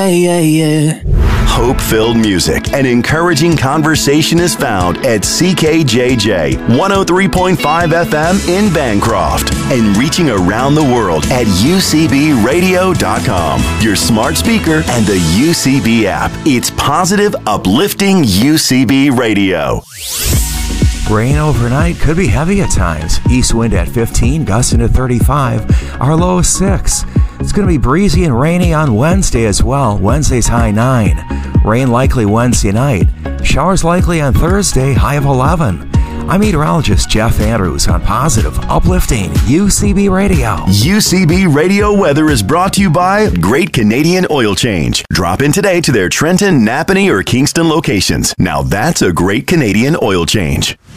Hope-filled music and encouraging conversation is found at CKJJ 103.5 FM in Bancroft and reaching around the world at UCBradio.com, your smart speaker and the UCB app. It's positive, uplifting UCB Radio. Rain overnight could be heavy at times. East wind at 15, gusting to 35. Our low is 6. It's going to be breezy and rainy on Wednesday as well. Wednesday's high 9. Rain likely Wednesday night. Showers likely on Thursday, high of 11. I'm meteorologist Jeff Andrews on positive, uplifting UCB Radio. UCB Radio weather is brought to you by Great Canadian Oil Change. Drop in today to their Trenton, Napanee, or Kingston locations. Now that's a Great Canadian Oil Change.